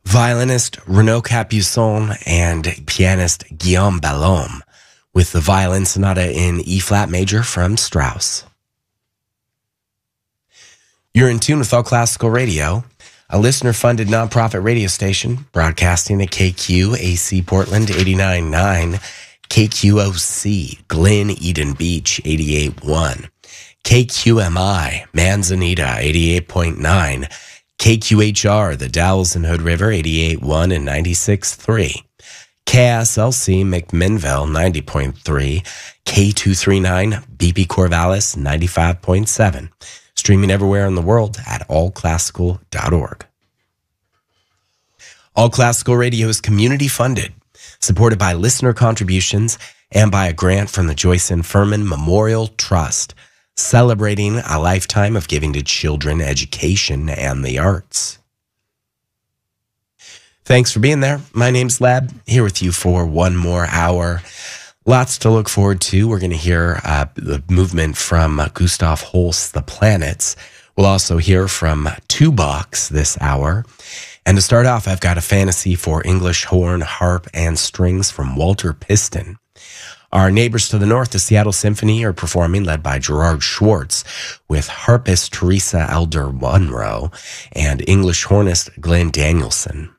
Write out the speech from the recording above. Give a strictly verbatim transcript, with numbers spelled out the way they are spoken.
Violinist Renaud Capuçon and pianist Guillaume Ballaume with the Violin Sonata in E-flat major from Strauss. You're in tune with All Classical Radio, a listener-funded nonprofit radio station broadcasting at K Q A C Portland eighty-nine point nine, K Q O C Glen Eden Beach eighty-eight point one, K Q M I Manzanita eighty-eight point nine, K Q H R The Dalles and Hood River eighty-eight point one and ninety-six point three, K S L C McMinnville ninety point three, K two thirty-nine B P Corvallis ninety-five point seven. Streaming everywhere in the world at all classical dot org. All Classical Radio is community funded, supported by listener contributions and by a grant from the Joyce and Furman Memorial Trust, celebrating a lifetime of giving to children, education, and the arts. Thanks for being there. My name's Lab, here with you for one more hour. Lots to look forward to. We're going to hear uh, the movement from uh, Gustav Holst, The Planets. We'll also hear from Tubox this hour. And to start off, I've got a fantasy for English horn, harp, and strings from Walter Piston. Our neighbors to the north, the Seattle Symphony, are performing, led by Gerard Schwartz, with harpist Teresa Elder Munro and English hornist Glenn Danielson.